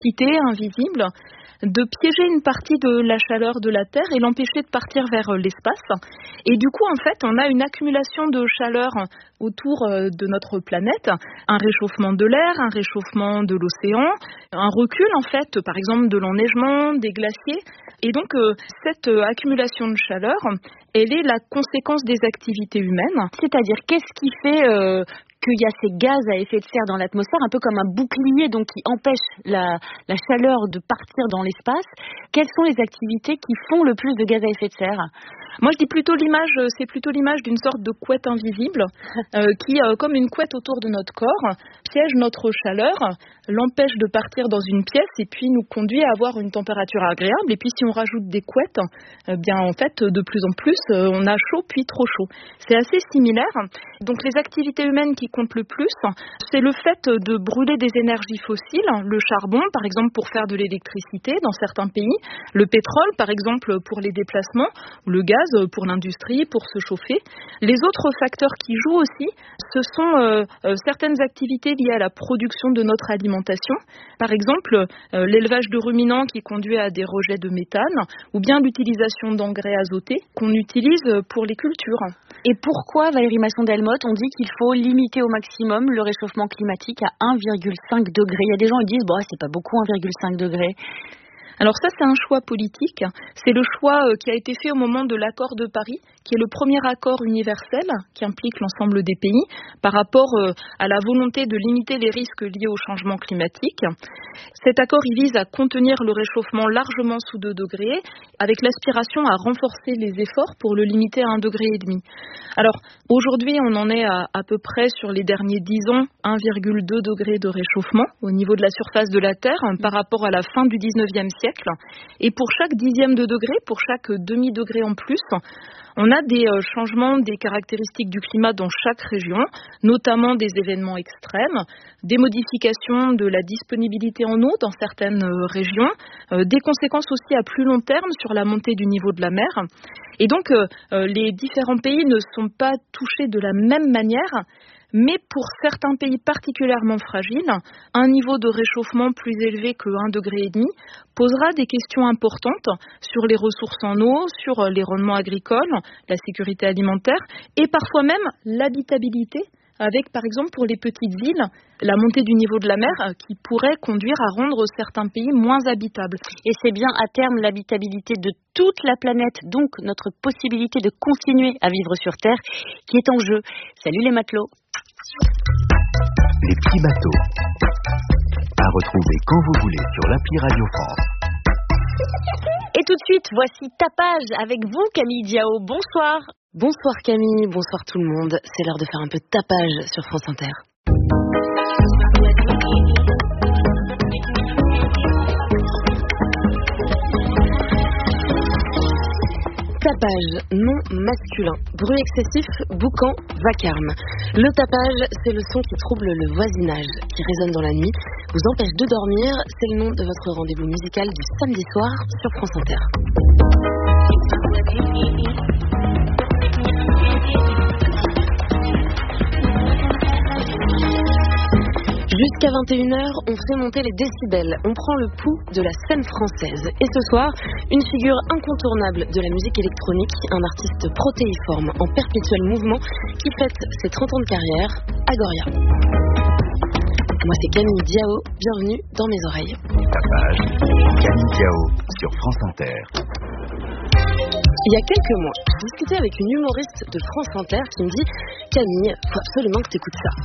cité invisible, de piéger une partie de la chaleur de la Terre et l'empêcher de partir vers l'espace. Et du coup, en fait, on a une accumulation de chaleur autour de notre planète, un réchauffement de l'air, un réchauffement de l'océan, un recul, en fait, par exemple, de l'enneigement, des glaciers. Et donc, cette accumulation de chaleur, elle est la conséquence des activités humaines. C'est-à-dire, qu'est-ce qui fait qu'il y a ces gaz à effet de serre dans l'atmosphère, un peu comme un bouclier donc qui empêche la chaleur de partir dans l'espace? Quelles sont les activités qui font le plus de gaz à effet de serre? Moi, je dis plutôt c'est plutôt l'image d'une sorte de couette invisible qui, comme une couette autour de notre corps, piège notre chaleur, l'empêche de partir dans une pièce et puis nous conduit à avoir une température agréable. Et puis, si on rajoute des couettes, bien en fait, de plus en plus, on a chaud puis trop chaud. C'est assez similaire. Donc, les activités humaines qui comptent le plus, c'est le fait de brûler des énergies fossiles, le charbon, par exemple, pour faire de l'électricité dans certains pays, le pétrole, par exemple, pour les déplacements, ou le gaz pour l'industrie, pour se chauffer. Les autres facteurs qui jouent aussi, ce sont certaines activités liées à la production de notre alimentation. Par exemple, l'élevage de ruminants qui conduit à des rejets de méthane, ou bien l'utilisation d'engrais azotés qu'on utilise pour les cultures. Et pourquoi, Valérie Masson-Delmotte, on dit qu'il faut limiter au maximum le réchauffement climatique à 1,5 degré? Il y a des gens qui disent c'est pas beaucoup 1,5 degré. Alors ça, c'est un choix politique. C'est le choix qui a été fait au moment de l'accord de Paris, qui est le premier accord universel qui implique l'ensemble des pays par rapport à la volonté de limiter les risques liés au changement climatique. Cet accord, il vise à contenir le réchauffement largement sous 2 degrés, avec l'aspiration à renforcer les efforts pour le limiter à 1,5 degré. Alors, aujourd'hui, on en est à peu près sur les derniers 10 ans, 1,2 degré de réchauffement au niveau de la surface de la Terre par rapport à la fin du 19e siècle. Et pour chaque dixième de degré, pour chaque demi-degré en plus, on a des changements des caractéristiques du climat dans chaque région, notamment des événements extrêmes, des modifications de la disponibilité en eau dans certaines régions, des conséquences aussi à plus long terme sur la montée du niveau de la mer. Et donc, les différents pays ne sont pas touchés de la même manière. Mais pour certains pays particulièrement fragiles, un niveau de réchauffement plus élevé que 1,5 degré posera des questions importantes sur les ressources en eau, sur les rendements agricoles, la sécurité alimentaire et parfois même l'habitabilité, avec par exemple pour les petites îles, la montée du niveau de la mer qui pourrait conduire à rendre certains pays moins habitables. Et c'est bien à terme l'habitabilité de toute la planète, donc notre possibilité de continuer à vivre sur Terre, qui est en jeu. Salut les matelots. Les petits bateaux. À retrouver quand vous voulez sur l'appli Radio France. Et tout de suite, voici Tapage avec vous, Camille Diao. Bonsoir. Bonsoir Camille, bonsoir tout le monde. C'est l'heure de faire un peu de tapage sur France Inter. Tapage, nom masculin. Bruit excessif, boucan, vacarme. Le tapage, c'est le son qui trouble le voisinage, qui résonne dans la nuit, vous empêche de dormir. C'est le nom de votre rendez-vous musical du samedi soir sur France Inter. Jusqu'à 21h, on fait monter les décibels, on prend le pouls de la scène française. Et ce soir, une figure incontournable de la musique électronique, un artiste protéiforme en perpétuel mouvement qui fête ses 30 ans de carrière, Agoria. Moi c'est Camille Diao, bienvenue dans mes oreilles. Tapage, Camille Diao sur France Inter. Il y a quelques mois, je discutais avec une humoriste de France Inter qui me dit « Camille, faut absolument que tu écoutes ça ».